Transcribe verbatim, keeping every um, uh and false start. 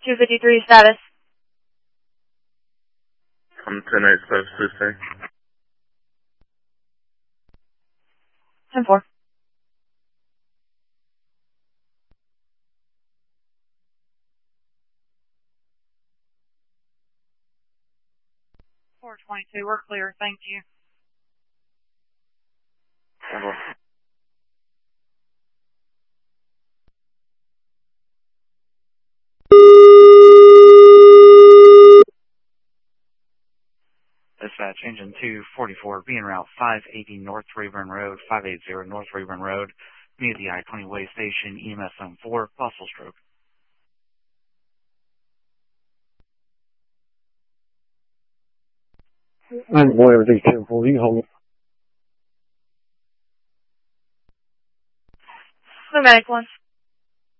two fifty-three status. I'm ten eight status Tuesday. ten four. four twenty-two, we're clear, thank you. ten four. Dispatch engine two forty-four, being route five eighty North Rayburn Road, five eighty North Rayburn Road, near the I twenty way station, E M S zone four, possible stroke. And boy, everything's ten four, you can hold it. Pneumatic one.